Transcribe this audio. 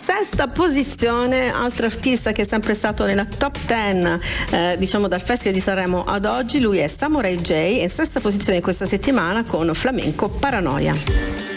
sesta posizione, altro artista che è sempre stato nella top 10 diciamo dal Festival di Sanremo ad oggi, lui è Samurai J, in sesta posizione questa settimana con Flamenco Paranoia.